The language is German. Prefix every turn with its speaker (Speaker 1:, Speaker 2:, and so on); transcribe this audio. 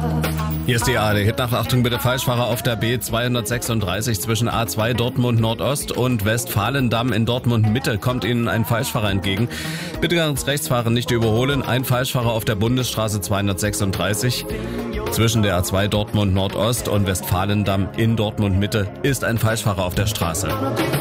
Speaker 1: Hier ist die ARD-Hit nach Achtung bitte Falschfahrer auf der B236 zwischen A2 Dortmund Nordost und Westfalendamm in Dortmund Mitte kommt Ihnen ein Falschfahrer entgegen. Bitte ganz rechts fahren, nicht überholen. Ein Falschfahrer auf der Bundesstraße 236 zwischen der A2 Dortmund Nordost und Westfalendamm in Dortmund Mitte ist ein Falschfahrer auf der Straße.